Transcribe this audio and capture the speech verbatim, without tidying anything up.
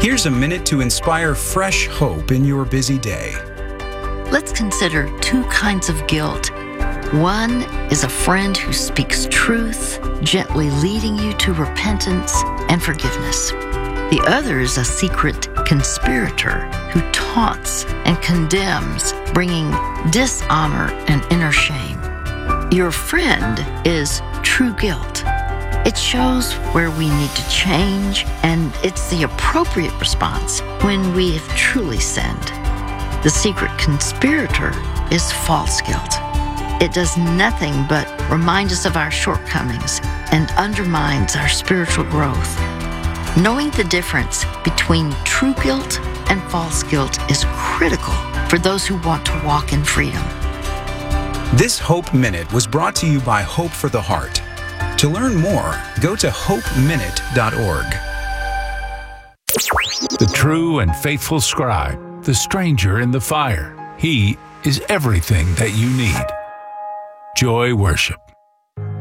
Here's a minute to inspire fresh hope in your busy day. Let's consider two kinds of guilt. One is a friend who speaks truth, gently leading you to repentance and forgiveness. The other is a secret conspirator who taunts and condemns, bringing dishonor and inner shame. Your friend is true guilt. It shows where we need to change, and it's the appropriate response when we have truly sinned. The secret conspirator is false guilt. It does nothing but remind us of our shortcomings and undermines our spiritual growth. Knowing the difference between true guilt and false guilt is critical for those who want to walk in freedom. This Hope Minute was brought to you by Hope for the Heart. To learn more, go to hope minute dot org. The true and faithful scribe, the stranger in the fire. He is everything that you need. Joy Worship.